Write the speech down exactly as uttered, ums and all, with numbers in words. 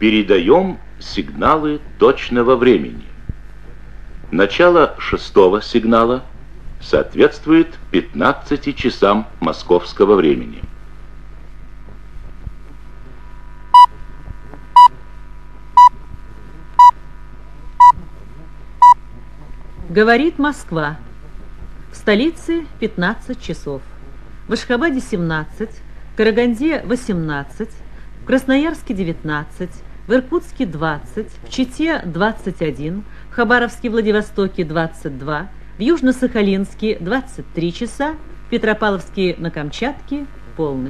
Передаем сигналы точного времени. Начало шестого сигнала соответствует пятнадцати часам московского времени. Говорит Москва. В столице пятнадцать часов. В Ашхабаде семнадцать, в Караганде восемнадцать, в Красноярске девятнадцать, в Иркутске двадцать, в Чите двадцать один, в Хабаровске, Владивостоке двадцать два, в Южно-Сахалинске двадцать три часа, в Петропавловске на Камчатке полночь.